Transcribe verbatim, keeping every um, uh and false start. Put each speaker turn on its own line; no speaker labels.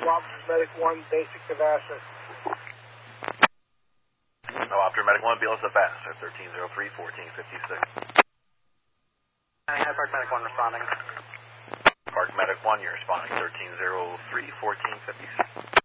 Officer Medic one, basic to Vassar.
No, Opter Medic one, B L S to Vassar, thirteen oh three, fourteen fifty-six.
Hi, Park Medic one responding.
Park Medic one, you're responding, thirteen oh three, fourteen fifty-six.